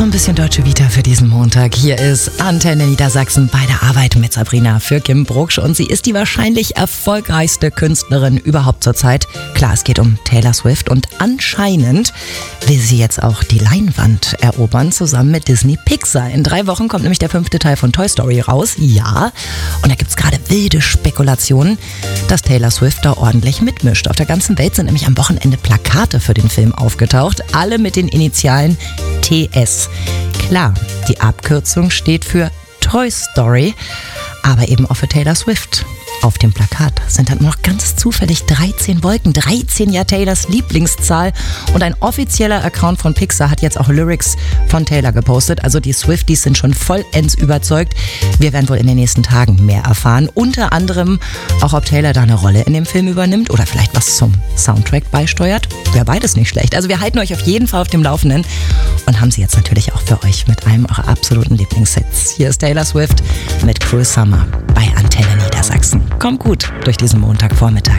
So ein bisschen deutsche Vita für diesen Montag. Hier ist Antenne Niedersachsen bei der Arbeit mit Sabrina für Kim Brucksch. Und sie ist die wahrscheinlich erfolgreichste Künstlerin überhaupt zurzeit. Klar, es geht um Taylor Swift und anscheinend will sie jetzt auch die Leinwand erobern, zusammen mit Disney Pixar. In 3 Wochen kommt nämlich der 5. Teil von Toy Story raus. Ja, und da gibt's gerade wilde Spekulationen, dass Taylor Swift da ordentlich mitmischt. Auf der ganzen Welt sind nämlich am Wochenende Plakate für den Film aufgetaucht. Alle mit den Initialen TS. Klar, die Abkürzung steht für Toy Story, aber eben auch für Taylor Swift. Auf dem Plakat sind dann noch ganz zufällig 13 Wolken. 13 ja Taylors Lieblingszahl. Und ein offizieller Account von Pixar hat jetzt auch Lyrics von Taylor gepostet. Also die Swifties sind schon vollends überzeugt. Wir werden wohl in den nächsten Tagen mehr erfahren. Unter anderem auch, ob Taylor da eine Rolle in dem Film übernimmt oder vielleicht was zum Soundtrack beisteuert. Wäre beides nicht schlecht. Also wir halten euch auf jeden Fall auf dem Laufenden und haben sie jetzt natürlich auch für euch mit einem eurer absoluten Lieblingshits. Hier ist Taylor Swift mit Cruel Summer bei Antenne Niedersachsen. Kommt gut durch diesen Montagvormittag.